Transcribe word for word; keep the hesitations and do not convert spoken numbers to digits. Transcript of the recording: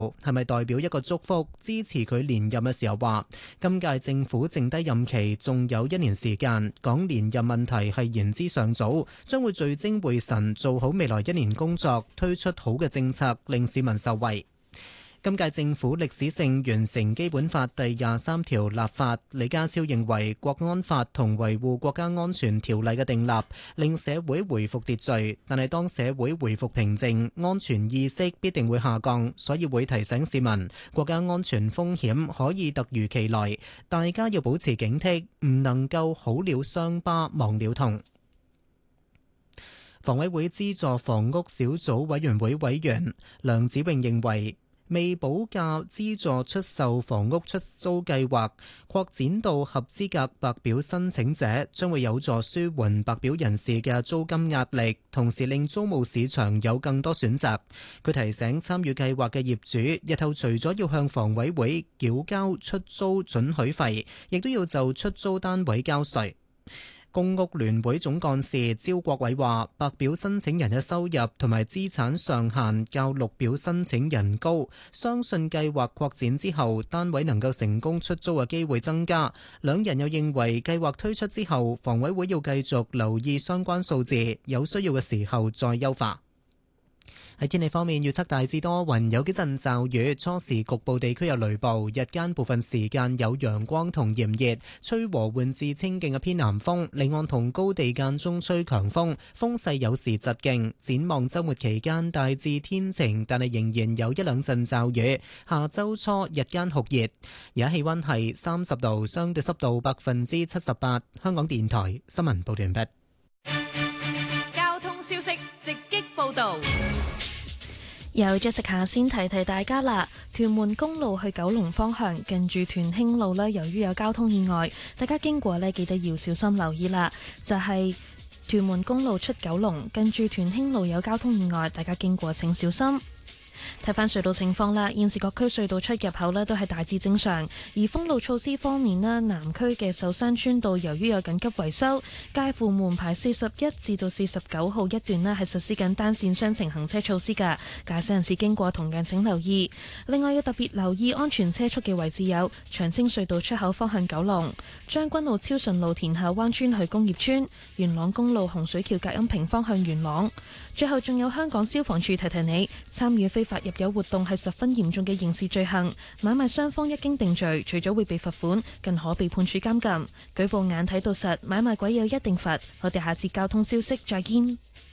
係咪代表一個祝福？支持佢連任嘅時候話，今屆政府剩低任期仲有一年時間，講連任問題係言之尚早，將會聚精會神做好未來一年工作，推出好嘅政策，令市民受惠。今屆政府歷史性完成基本法第廿三條立法，李家超認為國安法同維護國家安全條例嘅訂立令社會回復秩序，但係當社會回復平靜，安全意識必定會下降，所以會提醒市民國家安全風險可以突如其來，大家要保持警惕，唔能夠好了傷疤忘了痛。房委會資助房屋小組委員會委員梁子穎認為，未補價資助出售房屋出租計劃擴展到合資格白表申請者，將會有助舒緩白表人士嘅租金壓力，同時令租務市場有更多選擇。佢提醒參與計劃嘅業主，日後除咗要向房委會繳交出租准許費，亦都要就出租單位交稅。公屋聯會總幹事招國偉話，白表申請人嘅收入同埋資產上限較綠表申請人高，相信計劃擴展之後，單位能夠成功出租嘅機會增加。兩人又認為計劃推出之後，房委會要繼續留意相關數字，有需要嘅時候再優化。喺天氣方面，預測大致多雲，有幾陣驟雨，初時局部地區有雷暴，日間部分時間有陽光同炎熱，吹和緩至清勁嘅偏南風，離岸同高地間中吹強風，風勢有時疾勁。展望週末期間大致天晴，但係仍然有一兩陣驟雨。下週初日間酷熱，而家氣溫係三十度，相對濕度百分之七十八。香港電台新聞報道完畢。 交通消息直擊報道。 有 Jessica 先提提大家啦，屯門公路去九龍方向近住屯興路呢，由於有交通意外，大家經過呢記得要小心留意啦。就係、是、屯門公路出九龍近住屯興路有交通意外，大家經過請小心。睇返隧道情況啦，現時各區隧道出入口呢都係大致正常。而封路措施方面呢，南區嘅秀山村道由於有緊急維修，介乎門牌四十一至到四十九號一段呢係實施緊單線雙程行車措施㗎，駕駛人士經過同樣請留意。另外要特別留意安全車速嘅位置有長青隧道出口方向九龍、將軍澳超順路田下灣村去工業村、元朗公路洪水橋隔音屏方向元朗。最後仲有香港消防處提提你，參與非法入有活動係十分嚴重嘅刑事罪行，買賣雙方一經定罪，除咗會被罰款，更可被判處監禁。舉報眼睇到實，買賣鬼有一定罰。我哋下節交通消息再見。